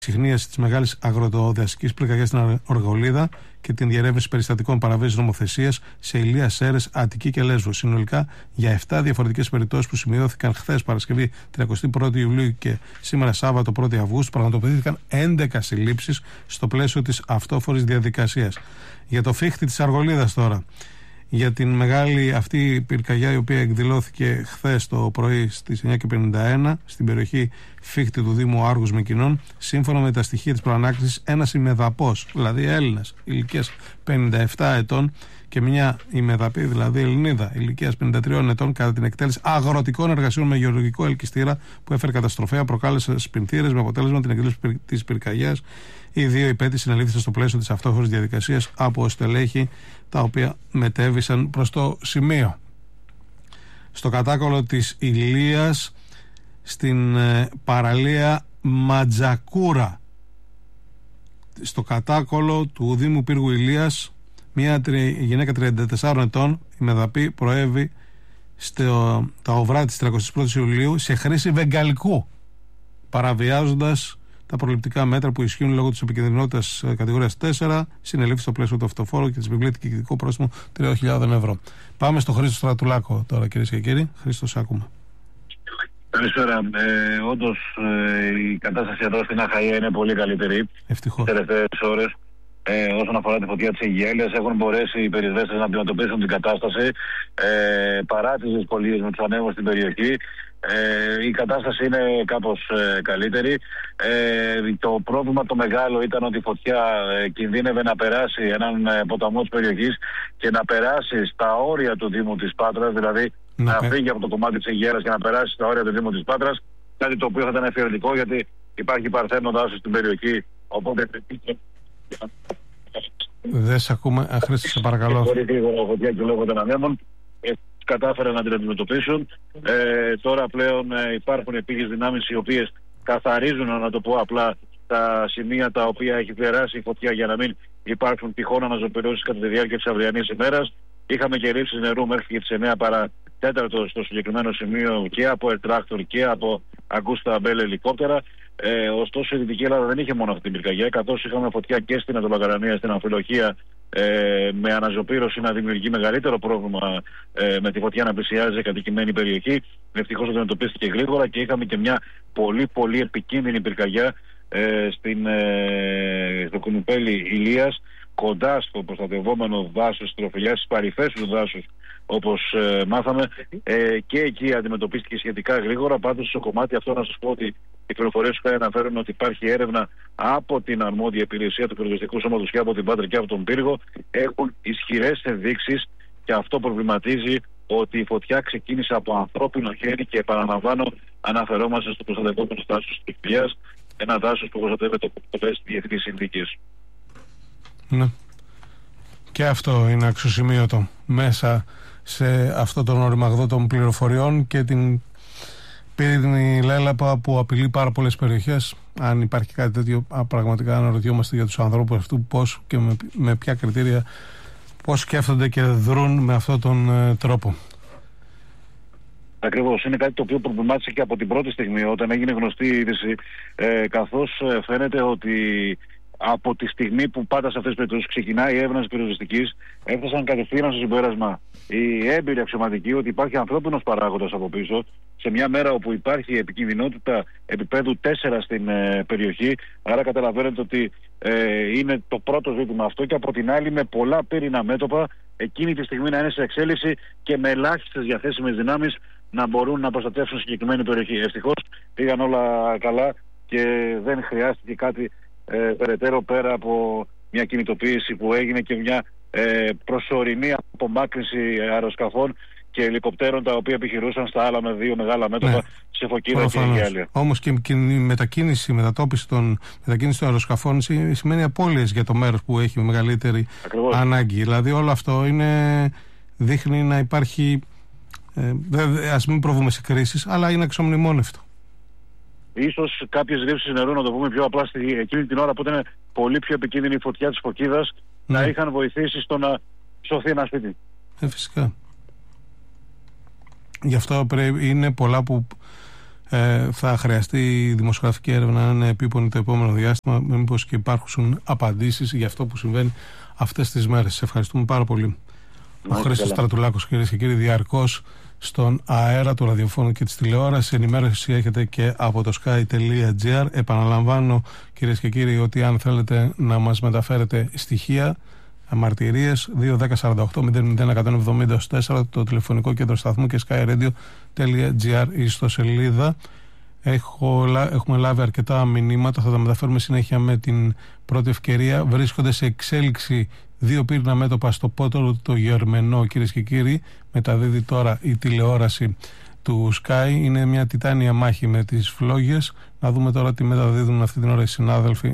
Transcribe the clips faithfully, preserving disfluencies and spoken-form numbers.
συχνίαση της μεγάλης αγροτοδασικής πυρκαγιάς στην Αργολίδα και την διερεύνηση περιστατικών παραβίασης νομοθεσίας σε Ηλία, Σέρρες, Αττική και Λέσβο. Συνολικά για επτά διαφορετικές περιπτώσεις που σημειώθηκαν χθες Παρασκευή τριαντά πρώτη Ιουλίου και σήμερα Σάββατο πρώτη Αυγούστου, πραγματοποιήθηκαν έντεκα συλλήψεις στο πλαίσιο της αυτόφορης διαδικασίας. Για το φύχτη της Αργολίδας τώρα. Για την μεγάλη αυτή πυρκαγιά η οποία εκδηλώθηκε χθες το πρωί στις εννιά και πενήντα ένα στην περιοχή Φύχτη του Δήμου Άργους Μυκηνών, σύμφωνα με τα στοιχεία της προανάκτησης, ένας ημεδαπός, δηλαδή Έλληνας ηλικίας πενήντα επτά ετών, και μια ημεδαπή, δηλαδή Ελληνίδα ηλικίας πενήντα τρία ετών, κατά την εκτέλεση αγροτικών εργασιών με γεωλογικό ελκυστήρα που έφερε καταστροφέα, προκάλεσε σπινθήρες με αποτέλεσμα την εκδήλωση της πυρκαγιάς. Οι δύο υπέτειοι συνελήφθησαν στο πλαίσιο της αυτόφορης διαδικασίας από στελέχη τα οποία μετέβησαν προς το σημείο. Στο κατάκολο της Ηλίας, στην ε, παραλία Ματζακούρα, στο κατάκολο του Δήμου Πύργου Ηλίας, μια τρι, γυναίκα τριάντα τεσσάρων ετών, η μεδαπή, προέβη στο τα οβρά της τριαντά πρώτη Ιουλίου σε χρήση βεγγαλικού, παραβιάζοντας τα προληπτικά μέτρα που ισχύουν λόγω της επικινδυνότητας κατηγορίας τέσσερα, συνελήφθη στο πλαίσιο του αυτοφόρου και της επιβλήθηκε κυκλικό πρόστιμο τριών χιλιάδων ευρώ. Πάμε στο Χρήστο Στρατουλάκο τώρα, κυρίες και κύριοι. Χρήστο, σ' ακούμε. Καλησπέρα. Ε, όντως ε, η κατάσταση εδώ στην Αχαΐα είναι πολύ καλύτερη. Ευτυχώς. Τις τελευταίες ώρες. Ε, όσον αφορά τη φωτιά της Αιγιέλειας, έχουν μπορέσει οι πυροσβέστες να αντιμετωπίσουν την κατάσταση ε, παρά τις δυσκολίες με τους ανέμους στην περιοχή. Ε, η κατάσταση είναι κάπως ε, καλύτερη. Ε, το πρόβλημα το μεγάλο ήταν ότι η φωτιά ε, κινδύνευε να περάσει έναν ε, ποταμό της περιοχής και να περάσει στα όρια του Δήμου της Πάτρας, δηλαδή να, να φύγει από το κομμάτι της Αιγιέλειας και να περάσει στα όρια του Δήμου της Πάτρας, κάτι το οποίο θα ήταν εφιαλτικό γιατί υπάρχει παρθένο δάσος στην περιοχή, οπότε... Δεν σε ακούμε. Χρήστο, σε παρακαλώ. Πολύ γρήγορα φωτιά και λόγω των ανέμων κατάφεραν να την αντιμετωπίσουν. Ε, τώρα πλέον ε, υπάρχουν επίγειες δυνάμεις οι οποίες καθαρίζουν, να το πω απλά, τα σημεία τα οποία έχει περάσει η φωτιά για να μην υπάρχουν τυχόν αναζωπηρώσεις κατά τη διάρκεια της αυριανής ημέρας. Είχαμε και ρήψεις νερού μέχρι και τις εννιά παρά τέταρτο στο συγκεκριμένο σημείο και από Ερτράκτορ και από Αγκούστα Αμπέλ ελικόπτερα. Ε, ωστόσο η Δυτική Ελλάδα δεν είχε μόνο αυτή την πυρκαγιά, καθώς είχαμε φωτιά και στην Αττολοκαρανία, στην Αμφιλοχία, ε, με αναζωπήρωση να δημιουργεί μεγαλύτερο πρόβλημα, ε, με τη φωτιά να πλησιάζει σε κατοικημένη περιοχή. Ευτυχώς αντιμετωπίστηκε γρήγορα και είχαμε και μια πολύ πολύ επικίνδυνη πυρκαγιά ε, στην, ε, στο Κουνουπέλι Ηλίας, κοντά στο προστατευόμενο δάσος, στη τροφιλιά, στις παρυφές του δάσους, όπως ε, μάθαμε, ε, και εκεί αντιμετωπίστηκε σχετικά γρήγορα. Πάντως στο κομμάτι αυτό να σας πω ότι οι πληροφορίες που αναφέρουν ότι υπάρχει έρευνα από την αρμόδια υπηρεσία του Πυροσβεστικού Σώματος και από την Πάτρα και από τον Πύργο. Έχουν ισχυρές ενδείξεις και αυτό προβληματίζει ότι η φωτιά ξεκίνησε από ανθρώπινο χέρι και, επαναλαμβάνω, αναφερόμαστε στο προστατευόμενο δάσος της Ηλίας, ένα δάσος που προστατεύεται από πολλές διεθνείς συνθήκες. Ναι. Και αυτό είναι αξιοσημείωτο μέσα σε αυτό τον οριμαγδό των πληροφοριών και την πύρινη λέλαπα που απειλεί πάρα πολλές περιοχές. Αν υπάρχει κάτι τέτοιο, πραγματικά αναρωτιόμαστε για τους ανθρώπους αυτού πώς και με, με ποια κριτήρια, πώς σκέφτονται και δρούν με αυτόν τον ε, τρόπο. Ακριβώς, είναι κάτι το οποίο προβλημάτισε και από την πρώτη στιγμή όταν έγινε γνωστή η είδηση, ε, καθώς ε, φαίνεται ότι από τη στιγμή που πάντα σε αυτές τις περιπτώσεις ξεκινάει η έρευνα της πυροσβεστικής, έφτασαν κατευθείαν στο συμπέρασμα οι έμπειροι αξιωματικοί ότι υπάρχει ανθρώπινος παράγοντας από πίσω, σε μια μέρα όπου υπάρχει επικινδυνότητα επίπεδου τέσσερα στην ε, περιοχή. Άρα καταλαβαίνετε ότι ε, είναι το πρώτο ζήτημα αυτό, και από την άλλη με πολλά πύρινα μέτωπα εκείνη τη στιγμή να είναι σε εξέλιξη και με ελάχιστες διαθέσιμες δυνάμεις να μπορούν να προστατεύσουν συγκεκριμένη περιοχή. Ευτυχώς πήγαν όλα καλά και δεν χρειάστηκε κάτι Ε, περαιτέρω πέρα από μια κινητοποίηση που έγινε και μια ε, προσωρινή απομάκρυνση αεροσκαφών και ελικοπτέρων τα οποία επιχειρούσαν στα άλλα με δύο μεγάλα μέτωπα, ναι, σε Φωκίδα και Αιγιάλεια. Όμως και η μετακίνηση, η μετατόπιση των, μετακίνηση των αεροσκαφών σημαίνει απώλειες για το μέρος που έχει μεγαλύτερη Ακριβώς. ανάγκη. Δηλαδή όλο αυτό είναι, δείχνει να υπάρχει, ε, ας μην προβούμε σε κρίσεις, αλλά είναι εξομνημόνευτο. Ίσως κάποιες ρήψεις νερού, να το πούμε πιο απλά, στη, εκείνη την ώρα που ήταν πολύ πιο επικίνδυνη η φωτιά της Φωκίδας, ναι, να είχαν βοηθήσει στο να σωθεί ένα σπίτι. Ε, φυσικά. Γι' αυτό πρέπει, είναι πολλά που ε, θα χρειαστεί η δημοσιογραφική έρευνα να είναι επίπονη το επόμενο διάστημα, μήπως και υπάρχουν απαντήσεις για αυτό που συμβαίνει αυτές τις μέρες. Σε ευχαριστούμε πάρα πολύ. Ο Χρήστος Στρατουλάκος, κυρίες και κύριοι, διαρκώς στον αέρα του ραδιοφώνου και της τηλεόρασης. Ενημέρωση έχετε και από το sky τελεία gr. Επαναλαμβάνω, κυρίες και κύριοι, ότι αν θέλετε να μας μεταφέρετε στοιχεία, μαρτυρίες, δύο δέκα σαράντα οκτώ μηδέν μηδέν εκατόν εβδομήντα τέσσερα, το τηλεφωνικό κέντρο σταθμού, και skyradio τελεία gr η ιστοσελίδα. Έχω, έχουμε λάβει αρκετά μηνύματα, θα τα μεταφέρουμε συνέχεια με την πρώτη ευκαιρία. Βρίσκονται σε εξέλιξη δύο πύρνα μέτωπα στο Πότολο το Γερμενό, κυρίες και κύριοι. Μεταδίδει τώρα η τηλεόραση του Sky. Είναι μια τιτάνια μάχη με τις φλόγες. Να δούμε τώρα τι μεταδίδουν αυτή την ώρα οι συνάδελφοι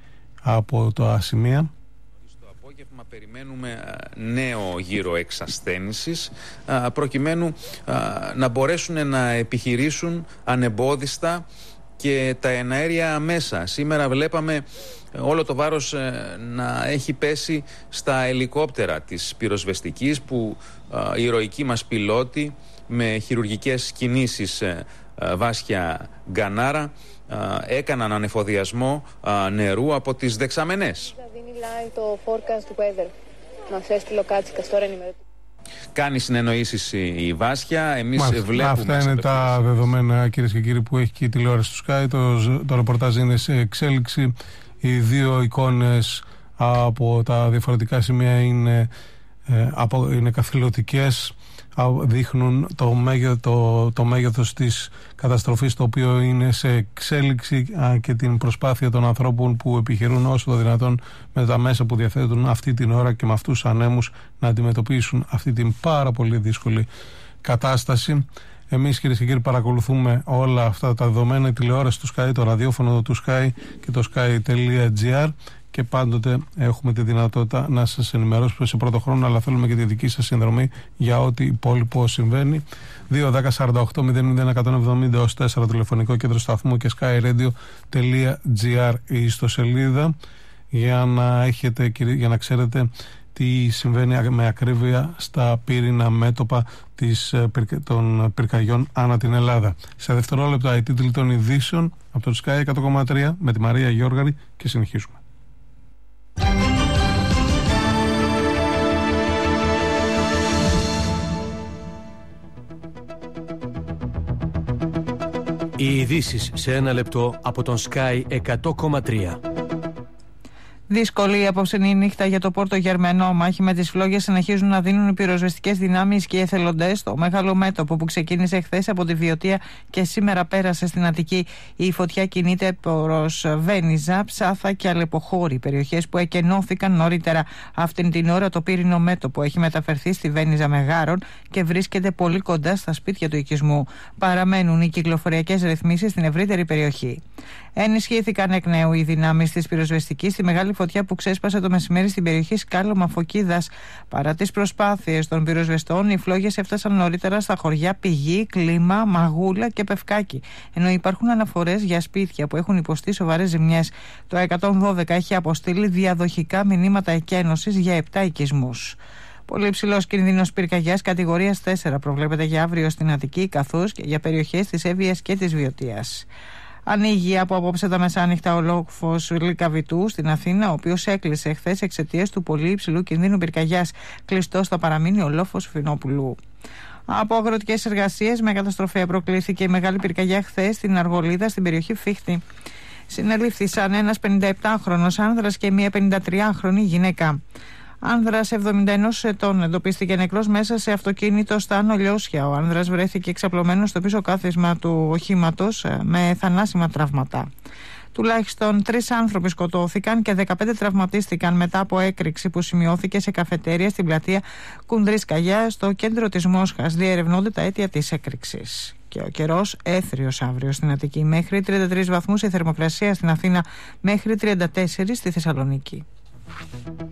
από το Ασημία. Στο απόγευμα περιμένουμε νέο γύρο εξασθένησης, προκειμένου να μπορέσουν να επιχειρήσουν ανεμπόδιστα και τα εναέρια μέσα. Σήμερα βλέπαμε όλο το βάρος να έχει πέσει στα ελικόπτερα της πυροσβεστικής, που οι ηρωικοί μας πιλότοι με χειρουργικές κινήσεις βάσια Γκανάρα έκαναν ανεφοδιασμό νερού από τις δεξαμενές. Δίνει live το forecast weather. Μας έστειλε ο Κάτσικας τώρα ενημερωτικά. Κάνει συνεννοήσεις η Βάσια. Εμείς Μάλιστα, βλέπουμε. Αυτά είναι τα δεδομένα, κυρίες και κύριοι, που έχει και η τηλεόραση του Sky. Το, το ρεπορτάζ είναι σε εξέλιξη. Οι δύο εικόνες από τα διαφορετικά σημεία είναι, ε, από, είναι καθηλωτικές. Δείχνουν το, μέγε, το, το μέγεθος της καταστροφής, το οποίο είναι σε εξέλιξη, και την προσπάθεια των ανθρώπων που επιχειρούν όσο το δυνατόν με τα μέσα που διαθέτουν αυτή την ώρα και με αυτούς τους ανέμους να αντιμετωπίσουν αυτή την πάρα πολύ δύσκολη κατάσταση. Εμείς, κυρίες και κύριοι, παρακολουθούμε όλα αυτά τα δεδομένα, η τηλεόραση του Sky, το ραδιόφωνο του Sky και το sky τελεία gr, και πάντοτε έχουμε τη δυνατότητα να σας ενημερώσουμε σε πρώτο χρόνο, αλλά θέλουμε και τη δική σας συνδρομή για ό,τι υπόλοιπο συμβαίνει. δύο δέκα σαράντα οκτώ μηδέν μηδέν εκατόν εβδομήντα τέσσερα, τηλεφωνικό κέντρο σταθμού, και skyradio τελεία gr η ιστοσελίδα, για να έχετε, για να ξέρετε τι συμβαίνει με ακρίβεια στα πύρινα μέτωπα της, των πυρκαγιών ανά την Ελλάδα. Σε δευτερόλεπτα οι τίτλοι των ειδήσεων από το Sky εκατό κόμμα τρία με τη Μαρία Γιώργαρη, και συνεχίζουμε. Οι ειδήσεις σε ένα λεπτό από τον Sky εκατό κόμμα τρία. Δύσκολη η απόψινή νύχτα για το Πόρτο Γερμενό. Μάχη με τις φλόγες συνεχίζουν να δίνουν οι πυροσβεστικές δυνάμεις και οι εθελοντές στο μεγάλο μέτωπο που ξεκίνησε χθες από τη Βιωτία και σήμερα πέρασε στην Αττική. Η φωτιά κινείται προς Βένιζα, Ψάθα και Αλεποχώρη, περιοχές που εκενώθηκαν νωρίτερα. Αυτήν την ώρα το πύρινο μέτωπο έχει μεταφερθεί στη Βένιζα Μεγάρων και βρίσκεται πολύ κοντά στα σπίτια του οικισμού. Παραμένουν οι κυκλοφοριακές ρυθμίσεις στην ευρύτερη περιοχή. Ενισχύθηκαν εκ νέου οι δυνάμεις της πυροσβεστικής στη μεγάλη φωτιά που ξέσπασε το μεσημέρι στην περιοχή Σκάλωμα Φωκίδας. Παρά τις προσπάθειες των πυροσβεστών, οι φλόγες έφτασαν νωρίτερα στα χωριά Πηγή, Κλίμα, Μαγούλα και Πευκάκι, ενώ υπάρχουν αναφορές για σπίτια που έχουν υποστεί σοβαρές ζημιές. Το εκατόν δώδεκα έχει αποστείλει διαδοχικά μηνύματα εκένωσης για επτά οικισμούς. Πολύ υψηλός κίνδυνος πυρκαγιάς κατηγορίας τέσσερα προβλέπεται για αύριο στην Αττική, καθώς και για περιοχές της Εύβοιας και της Βιωτίας. Ανοίγει από απόψε τα μεσάνυχτα ο λόφος Λυκαβητού στην Αθήνα, ο οποίος έκλεισε χθες εξαιτίας του πολύ υψηλού κινδύνου πυρκαγιάς. Κλειστός θα παραμείνει ο λόφος Φινόπουλου. Από αγροτικές εργασίες με καταστροφέα προκλήθηκε η μεγάλη πυρκαγιά χθες στην Αργολίδα, στην περιοχή Φίχτη. Συνελήφθησαν ένας πενηνταεπτάχρονος άνδρας και μία πενηντατριάχρονη γυναίκα. Άνδρας εβδομήντα ενός ετών εντοπίστηκε νεκρός μέσα σε αυτοκίνητο στα Άνω Λιώσια. Ο άνδρας βρέθηκε εξαπλωμένος στο πίσω κάθισμα του οχήματος με θανάσιμα τραύματα. Τουλάχιστον τρεις άνθρωποι σκοτώθηκαν και δεκαπέντε τραυματίστηκαν μετά από έκρηξη που σημειώθηκε σε καφετέρια στην πλατεία Κουνδρής Καγιά στο κέντρο της Μόσχας. Διερευνώνται τα αίτια της έκρηξης. Και ο καιρός έθριος αύριο στην Αττική, μέχρι τριάντα τρεις βαθμούς η θερμοκρασία στην Αθήνα, μέχρι τριάντα τέσσερα στη Θεσσαλονίκη.